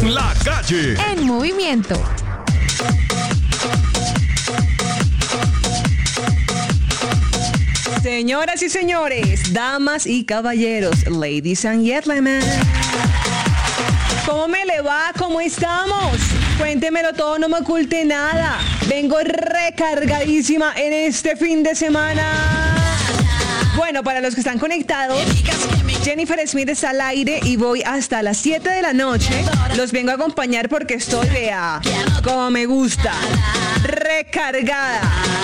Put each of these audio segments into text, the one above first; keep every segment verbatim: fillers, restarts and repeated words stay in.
La Calle. En movimiento. Señoras y señores, damas y caballeros, ladies and gentlemen. ¿Cómo me le va? ¿Cómo estamos? Cuéntemelo todo, no me oculte nada. Vengo recargadísima en este fin de semana. Bueno, para los que están conectados, Jennifer Smith está al aire y voy hasta las siete de la noche. Los vengo a acompañar porque estoy, vea, como me gusta, recargada.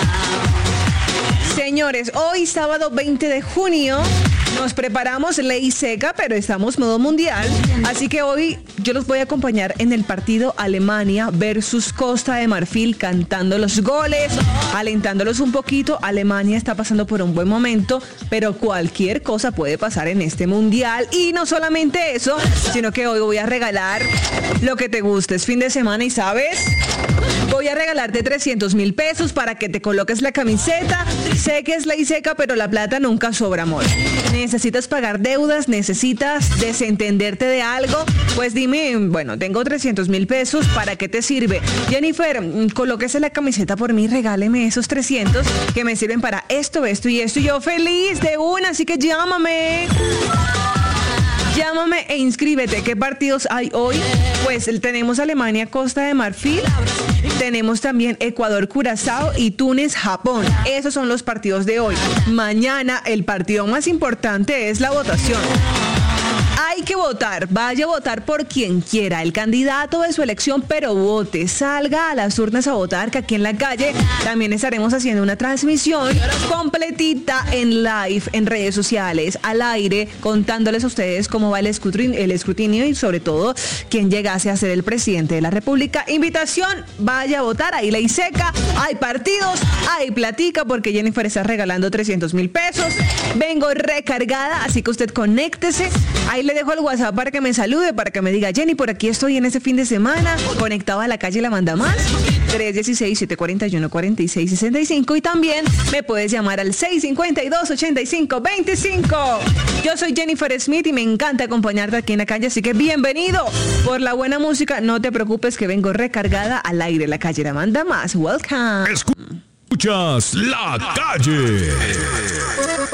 Señores, hoy sábado veinte de junio nos preparamos ley seca, pero estamos modo mundial. Así que hoy yo los voy a acompañar en el partido Alemania versus Costa de Marfil, cantando los goles, alentándolos un poquito. Alemania está pasando por un buen momento, pero cualquier cosa puede pasar en este mundial. Y no solamente eso, sino que hoy voy a regalar lo que te guste. Es fin de semana y ¿sabes? Voy a regalarte trescientos mil pesos para que te coloques la camiseta. Sé que es ley seca, pero la plata nunca sobra, amor. ¿Necesitas pagar deudas? ¿Necesitas desentenderte de algo? Pues dime, bueno, tengo trescientos mil pesos, ¿para qué te sirve? Jennifer, colóquese la camiseta por mí, regáleme esos trescientos que me sirven para esto, esto y esto. Y yo feliz de una, así que llámame. Llámame e inscríbete. ¿Qué partidos hay hoy? Pues tenemos Alemania, Costa de Marfil. Tenemos también Ecuador, Curazao y Túnez, Japón. Esos son los partidos de hoy. Mañana el partido más importante es la votación. Hay que votar, vaya a votar por quien quiera, el candidato de su elección, pero vote, salga a las urnas a votar, que aquí en La Calle también estaremos haciendo una transmisión completita en live, en redes sociales, al aire, contándoles a ustedes cómo va el escrutinio, el escrutinio y sobre todo quién llegase a ser el presidente de la República. Invitación, vaya a votar, hay ley seca, hay partidos, hay platica, porque Jennifer está regalando trescientos mil pesos. Vengo recargada, así que usted conéctese. Ahí le dejo el WhatsApp para que me salude, para que me diga, Jenny, por aquí estoy en este fin de semana, conectado a La Calle La Manda Más, tres uno seis, siete cuatro uno, cuatro seis seis cinco, y también me puedes llamar al seis cinco dos, ocho cinco dos cinco. Yo soy Jennifer Smith y me encanta acompañarte aquí en La Calle, así que bienvenido. Por la buena música, no te preocupes que vengo recargada al aire. La Calle La Manda Más, welcome. Escuchas La Calle.